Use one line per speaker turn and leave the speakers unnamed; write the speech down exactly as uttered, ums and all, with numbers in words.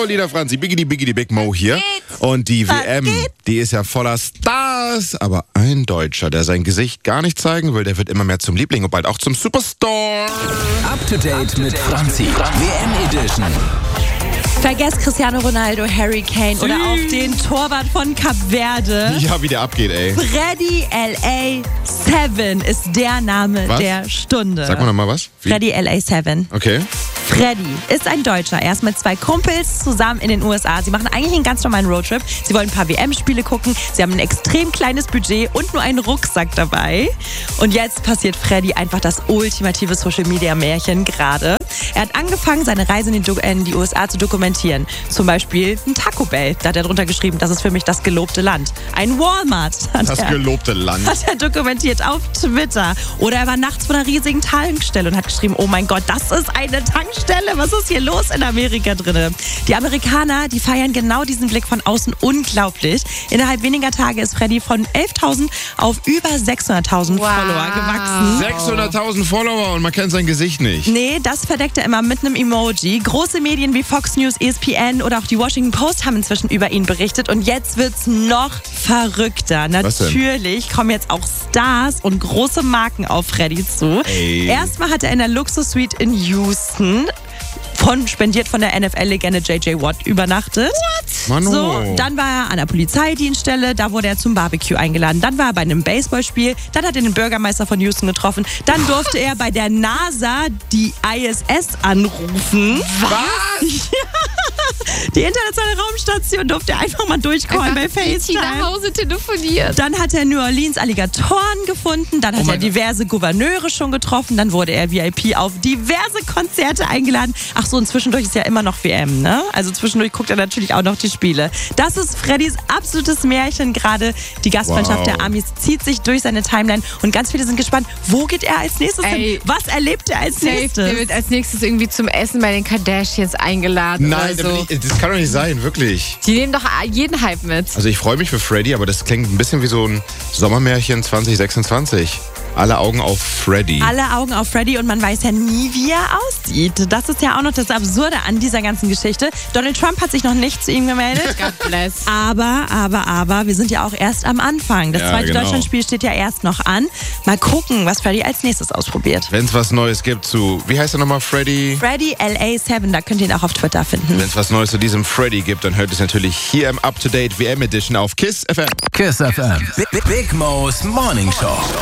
Lina Franzi, Biggity Biggity Big Mo hier. Und die W M, die ist ja voller Stars. Aber ein Deutscher, der sein Gesicht gar nicht zeigen will, der wird immer mehr zum Liebling und bald auch zum Superstar.
Up to date mit Franzi. W M Edition.
Vergesst Cristiano Ronaldo, Harry Kane oder auch den Torwart von Kap Verde.
Ja, wie der abgeht, ey.
Freddy L A sieben ist der Name
Was?
der Stunde.
Sag mal nochmal was. Wie?
Freddy L A sieben.
Okay.
Freddy ist ein Deutscher. Er ist mit zwei Kumpels zusammen in den U S A. Sie machen eigentlich einen ganz normalen Roadtrip. Sie wollen ein paar W M-Spiele gucken. Sie haben ein extrem kleines Budget und nur einen Rucksack dabei. Und jetzt passiert Freddy einfach das ultimative Social-Media-Märchen gerade. Er hat angefangen, seine Reise in die, in die U S A zu dokumentieren. Zum Beispiel ein Taco Bell. Da hat er drunter geschrieben, das ist für mich das gelobte Land. Ein Walmart. Hat
Das
er,
gelobte Land.
Hat er dokumentiert auf Twitter. Oder er war nachts vor einer riesigen Tankstelle und hat geschrieben, oh mein Gott, das ist eine Tankstelle. Was ist hier los in Amerika drin? Die Amerikaner, die feiern genau diesen Blick von außen unglaublich. Innerhalb weniger Tage ist Freddy von elftausend auf über sechshunderttausend
Wow.
Follower gewachsen.
sechshunderttausend Follower und man kennt sein Gesicht nicht.
Nee, das verdeckt er immer mit einem Emoji. Große Medien wie Fox News, E S P N oder auch die Washington Post haben inzwischen über ihn berichtet. Und jetzt wird's noch verrückter.
Was denn?
Natürlich kommen jetzt auch Stars und große Marken auf Freddy zu.
Ey.
Erstmal hat er in der Luxus-Suite in Houston von, spendiert von der N F L-Legende J J Watt übernachtet.
Mano.
So, dann war er an der Polizeidienststelle, da wurde er zum Barbecue eingeladen. Dann war er bei einem Baseballspiel, dann hat er den Bürgermeister von Houston getroffen. Dann durfte er bei der NASA die I S S anrufen.
Was?
Die internationale Raumstation durfte er einfach mal durchcallen bei
Einfach richtig nach
FaceTime.
Hause telefoniert.
Dann hat er New Orleans Alligatoren gefunden, dann hat
Oh
er
mein Gott.
diverse Gouverneure schon getroffen, dann wurde er V I P auf diverse Konzerte eingeladen. Ach so, und zwischendurch ist ja immer noch W M, ne? Also zwischendurch guckt er natürlich auch noch die Spiele. Das ist Freddys absolutes Märchen gerade. Die Gastfreundschaft
Wow.
der Amis zieht sich durch seine Timeline und ganz viele sind gespannt, wo geht er als nächstes
Ey.
hin? Was erlebt er als
Safe, der
nächstes?
wird als nächstes irgendwie zum Essen bei den Kardashians eingeladen
Nein, da
oder
bin
so.
ich, das kann doch nicht sein, wirklich.
Die nehmen doch jeden Hype mit.
Also ich freue mich für Freddy, aber das klingt ein bisschen wie so ein Sommermärchen zwanzig sechsundzwanzig. Alle Augen auf Freddy.
Alle Augen auf Freddy und man weiß ja nie, wie er aussieht. Das ist ja auch noch das Absurde an dieser ganzen Geschichte. Donald Trump hat sich noch nicht zu ihm gemeldet.
God bless.
Aber, aber, aber, wir sind ja auch erst am Anfang. Das
Ja,
zweite
genau.
Deutschlandspiel steht ja erst noch an. Mal gucken, was Freddy als nächstes ausprobiert.
Wenn es was Neues gibt zu, wie heißt er nochmal, Freddy?
Freddy L A sieben, da könnt ihr ihn auch auf Twitter finden.
Wenn es was Neues zu diesem Freddy gibt, dann hört es natürlich hier im Up-to-Date W M Edition auf KISS F M.
KISS F M. Big, Big Mo's Morning Show.